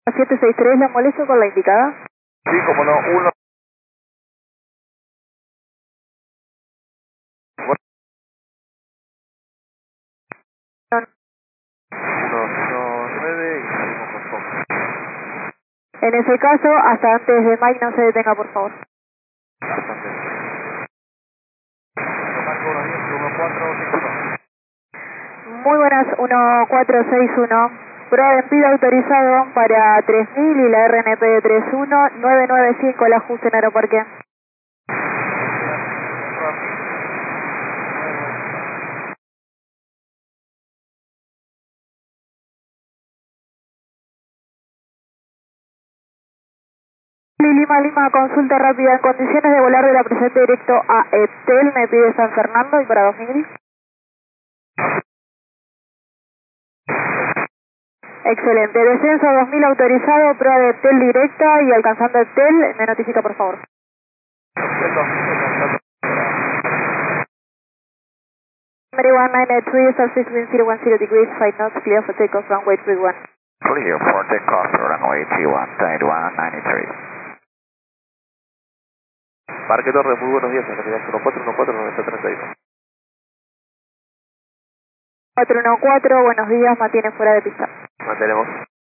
763, ¿la molesto con la indicada? Sí, como no, 1. No, 109 y salimos con Fox. en ese caso, hasta antes de Mike no se detenga, por favor. Bastante. Marco 110, 1452. Muy buenas, 1461. Prueba de envío autorizado para 3000 y la RNP de 31995, el ajuste en Aeroparque. Lima Lima, consulta rápida. En condiciones de volar de la presente directo a Etel, me pide San Fernando y para 2000. Excelente. Descenso 2000 autorizado, prueba de Etel directa y alcanzando Etel, me notifica por favor. Number 193, surface wind 010 degrees, 5 knots, clear for takeoff, runway 31. Clear for takeoff, runway 3193. Parque Torre, muy buenos días, en realidad 1414-9031. 414, buenos días, mantiene fuera de pista. Mantenemos.